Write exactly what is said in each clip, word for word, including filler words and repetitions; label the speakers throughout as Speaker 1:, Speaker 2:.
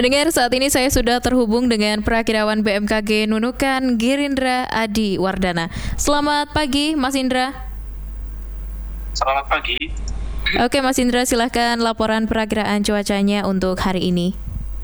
Speaker 1: Pendengar, saat ini saya sudah terhubung dengan Prakirawan B M K G Nunukan, Girindra Adi Wardana. Selamat pagi, Mas Indra.
Speaker 2: Selamat pagi.
Speaker 1: Oke, Mas Indra, silahkan laporan perakiraan cuacanya untuk hari ini.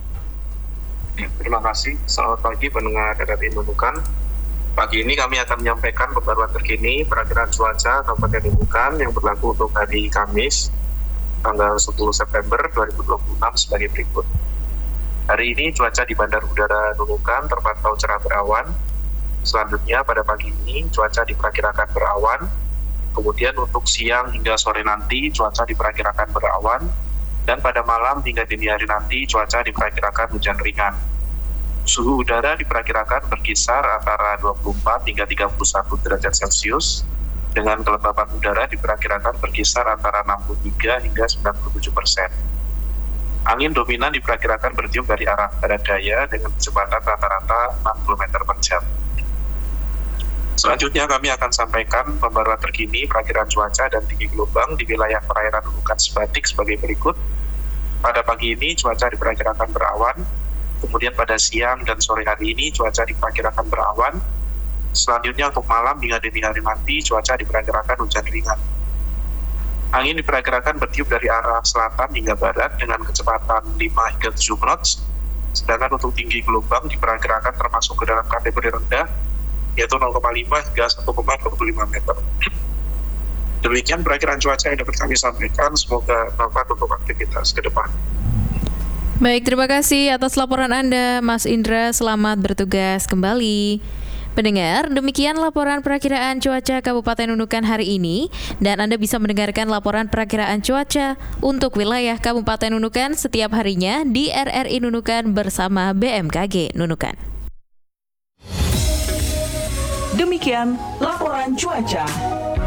Speaker 2: Ya, terima kasih. Selamat pagi pendengar R R I Nunukan. Pagi ini kami akan menyampaikan pembaruan terkini perakiraan cuaca Kabupaten Nunukan yang berlaku untuk hari Kamis, tanggal sepuluh September dua ribu dua puluh enam sebagai berikut. Hari ini cuaca di Bandar Udara Nunukan terpantau cerah berawan. Selanjutnya pada pagi ini cuaca diperkirakan berawan. Kemudian untuk siang hingga sore nanti cuaca diperkirakan berawan. Dan pada malam hingga dini hari nanti cuaca diperkirakan hujan ringan. Suhu udara diperkirakan berkisar antara dua puluh empat hingga tiga puluh satu derajat Celcius. Dengan kelembapan udara diperkirakan berkisar antara enam puluh tiga hingga sembilan puluh tujuh persen. Angin dominan diperkirakan bertiup dari arah barat daya dengan kecepatan rata-rata enam kilometer per jam. Selanjutnya kami akan sampaikan pembaruan terkini perakiraan cuaca dan tinggi gelombang di wilayah perairan Nunukan Sebatik sebagai berikut. Pada pagi ini cuaca diperkirakan berawan, kemudian pada siang dan sore hari ini cuaca diperkirakan berawan. Selanjutnya untuk malam hingga dini hari nanti cuaca diperkirakan hujan ringan. Angin diperkirakan bertiup dari arah selatan hingga barat dengan kecepatan lima hingga tujuh knots. Sedangkan untuk tinggi gelombang diperkirakan termasuk ke dalam kategori rendah, yaitu nol koma lima hingga satu koma dua puluh lima meter. Demikian perakiraan cuaca yang dapat kami sampaikan. Semoga bermanfaat untuk aktivitas ke depan.
Speaker 1: Baik, terima kasih atas laporan Anda, Mas Indra. Selamat bertugas kembali. Pendengar, demikian laporan perakiraan cuaca Kabupaten Nunukan hari ini, dan Anda bisa mendengarkan laporan perakiraan cuaca untuk wilayah Kabupaten Nunukan setiap harinya di R R I Nunukan bersama B M K G Nunukan.
Speaker 3: Demikian laporan cuaca.